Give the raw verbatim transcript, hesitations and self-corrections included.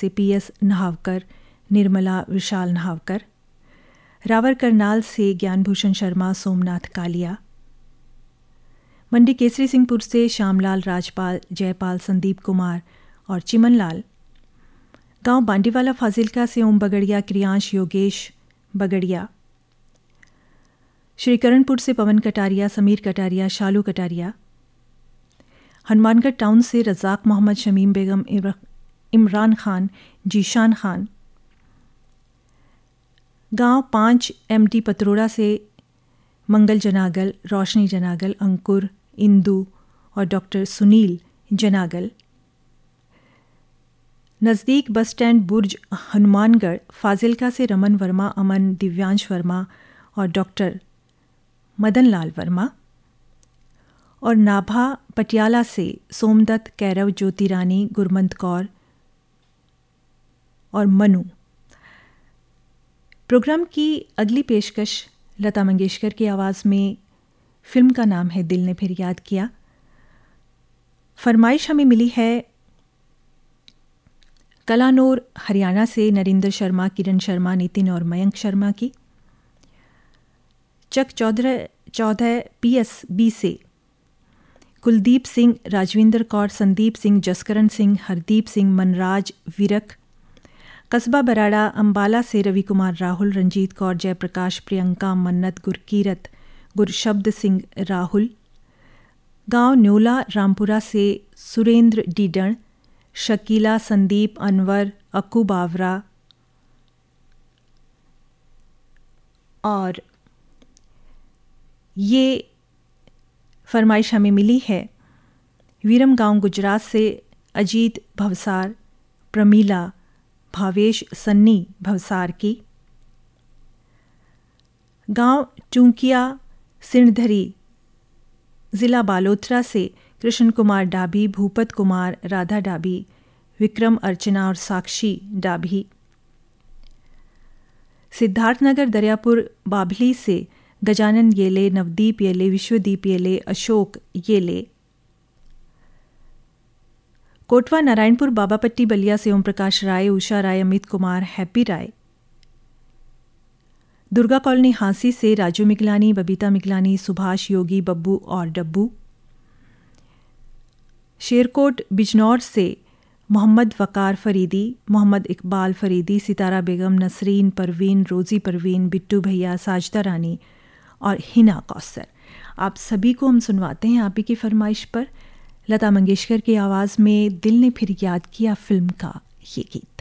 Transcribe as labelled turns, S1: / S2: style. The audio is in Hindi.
S1: से पी एस नहावकर, निर्मला विशाल नहावकर, रावर करनाल से ज्ञानभूषण शर्मा, सोमनाथ कालिया, मंडी केसरी सिंहपुर से श्यामलाल राजपाल, जयपाल, संदीप कुमार और चिमनलाल, गांव बांडीवाला फाजिलका से ओम बगड़िया, क्रियांश, योगेश बगड़िया, श्रीकरणपुर से पवन कटारिया, समीर कटारिया, शालू कटारिया, हनुमानगढ़ टाउन से रज़ाक मोहम्मद, शमीम बेगम, इमरान खान, जीशान खान, गांव पाँच एम टी पतरोड़ा से मंगल जनागल, रोशनी जनागल, अंकुर, इंदु और डॉक्टर सुनील जनागल, नज़दीक बस स्टैंड बुर्ज हनुमानगढ़ फाजिलका से रमन वर्मा, अमन, दिव्यांश वर्मा और डॉक्टर मदन लाल वर्मा, और नाभा पटियाला से सोमदत्त, कैरव, ज्योति रानी, गुरमंत कौर और मनु। प्रोग्राम की अगली पेशकश लता मंगेशकर की आवाज़ में, फिल्म का नाम है दिल ने फिर याद किया। फरमाइश हमें मिली है कलानौर हरियाणा से नरेंद्र शर्मा, किरण शर्मा, नितिन और मयंक शर्मा की। चक चौधरी चौदह पी एस बी से कुलदीप सिंह, राजविंदर कौर, संदीप सिंह, जसकरण सिंह, हरदीप सिंह, मनराज विरक, कस्बा बराड़ा अंबाला से रवि कुमार राहुल, रंजीत कौर, जयप्रकाश, प्रियंका, मन्नत, गुरकीरत, गुरशब्द सिंह राहुल, गांव न्योला रामपुरा से सुरेंद्र डीडण, शकीला, संदीप, अनवर, अक्कू बावरा और ये फरमाइश हमें मिली है वीरम गांव गुजरात से अजीत भवसार, प्रमीला, भावेश, सन्नी भवसार की। गांव टूंकिया सिणधरी ज़िला बालोतरा से कृष्ण कुमार डाभी, भूपत कुमार, राधा डाभी, विक्रम, अर्चना और साक्षी डाभी। सिद्धार्थनगर दरियापुर बाभली से गजानन येले, नवदीप येले, विश्वदीप येले, अशोक येले। कोटवा नारायणपुर बाबापट्टी बलिया से ओम प्रकाश राय, उषा राय, अमित कुमार, हैप्पी राय। दुर्गा कॉलोनी हांसी से राजू मिगलानी, बबीता मिगलानी, सुभाष, योगी, बब्बू और डब्बू। शेरकोट बिजनौर से मोहम्मद वकार फरीदी, मोहम्मद इकबाल फरीदी, सितारा बेगम, नसरीन परवीन, रोज़ी परवीन, बिट्टू भैया, साजदा रानी और हिना कौसर। आप सभी को हम सुनवाते हैं आप ही की फरमाइश पर लता मंगेशकर की आवाज़ में दिल ने फिर याद किया फिल्म का ये गीत।